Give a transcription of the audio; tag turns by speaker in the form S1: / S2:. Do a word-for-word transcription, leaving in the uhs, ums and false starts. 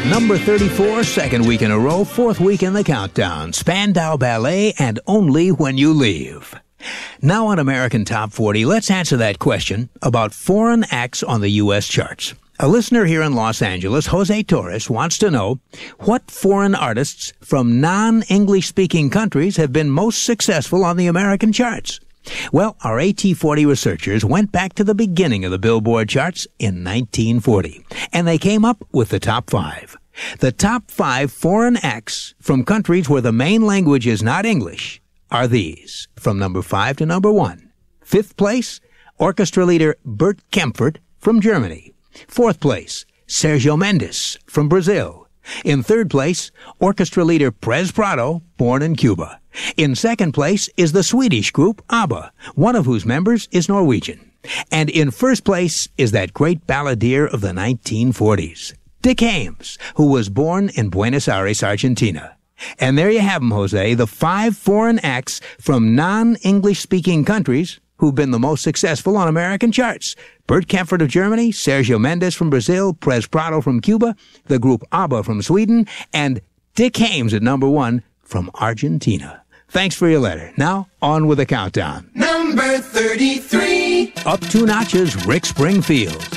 S1: At number thirty-four, second week in a row, fourth week in the countdown, Spandau Ballet and Only When You Leave. Now on American Top forty, let's answer that question about foreign acts on the U S charts. A listener here in Los Angeles, Jose Torres, wants to know what foreign artists from non-English speaking countries have been most successful on the American charts. Well, our A T forty researchers went back to the beginning of the Billboard charts in nineteen forty, and they came up with the top five. The top five foreign acts from countries where the main language is not English are these, from number five to number one. Fifth place, orchestra leader Bert Kaempfert from Germany. Fourth place, Sergio Mendes from Brazil. In third place, orchestra leader Perez Prado, born in Cuba. In second place is the Swedish group ABBA, one of whose members is Norwegian. And in first place is that great balladeer of the nineteen forties, Dick Haymes, who was born in Buenos Aires, Argentina. And there you have them, Jose, the five foreign acts from non-English speaking countries who've been the most successful on American charts. Bert Kaempfert of Germany, Sergio Mendes from Brazil, Perez Prado from Cuba, the group ABBA from Sweden, and Dick Haymes at number one from Argentina. Thanks for your letter. Now, on with the countdown.
S2: Number thirty-three.
S1: Up two notches, Rick Springfield.